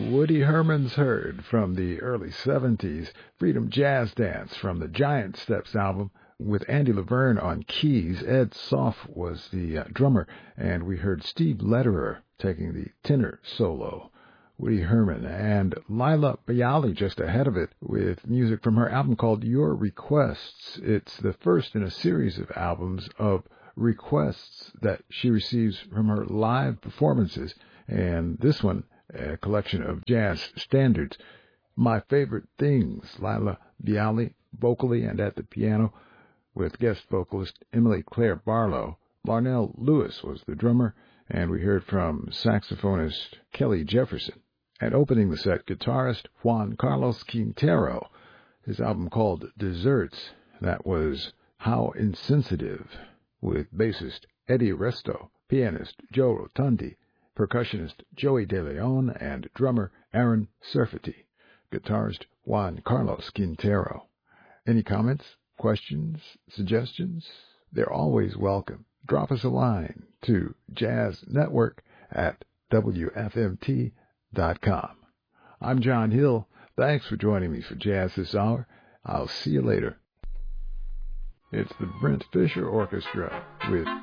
Woody Herman's Heard from the early 70s, Freedom Jazz Dance from the Giant Steps album with Andy Laverne on keys. Ed Soff was the drummer, and we heard Steve Lederer taking the tenor solo. Woody Herman and Laila Biali just ahead of it with music from her album called Your Requests. It's the first in a series of albums of requests that she receives from her live performances, and this one, a collection of jazz standards. My Favorite Things, Laila Biali vocally and at the piano with guest vocalist Emily Claire Barlow. Larnell Lewis was the drummer, and we heard from saxophonist Kelly Jefferson. And opening the set, guitarist Juan Carlos Quintero, his album called Desserts. That was How Insensitive, with bassist Eddie Resto, pianist Joe Rotundi, percussionist Joey De Leon, and drummer Aaron Serfati. Guitarist Juan Carlos Quintero. Any comments, questions, suggestions? They're always welcome. Drop us a line to jazznetwork@wfmt.com. I'm John Hill. Thanks for joining me for Jazz this hour. I'll see you later. It's the Brent Fisher Orchestra with